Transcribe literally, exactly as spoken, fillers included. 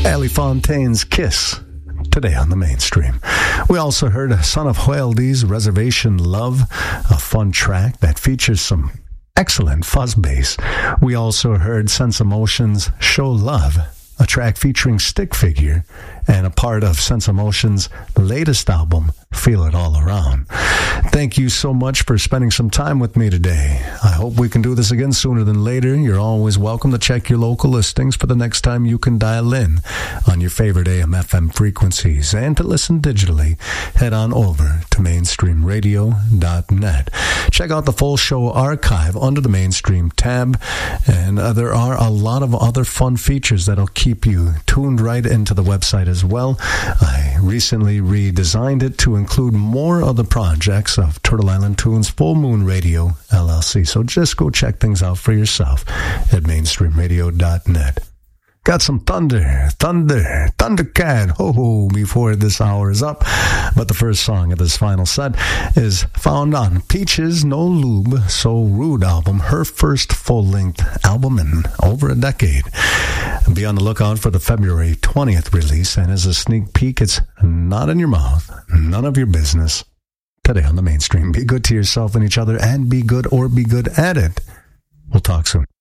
Ali Fontaine's Kiss, today on the Mainstream. We also heard Son of Huelde's Reservation Love, a fun track that features some excellent fuzz bass. We also heard Sense Emotion's Show Love, a track featuring Stick Figure and a part of Sense Emotion's latest album, Feel It All Around. Thank you so much for spending some time with me today. I hope we can do this again sooner than later. You're always welcome to check your local listings for the next time you can dial in on your favorite A M F M frequencies. And to listen digitally, head on over to mainstream radio dot net. Check out the full show archive under the Mainstream tab. And uh, there are a lot of other fun features that'll keep you tuned right into the website as well. I recently redesigned it to include more of the projects of Turtle Island Tunes Full Moon Radio, L L C. So just go check things out for yourself at mainstream radio dot net. Got some thunder, thunder, Thundercat, ho ho, before this hour is up. But the first song of this final set is found on Peaches No Lube, So Rude album, her first full-length album in over a decade. Be on the lookout for the February twentieth release, and as a sneak peek, it's not in your mouth, none of your business. Today on the Mainstream, be good to yourself and each other, and be good or be good at it. We'll talk soon.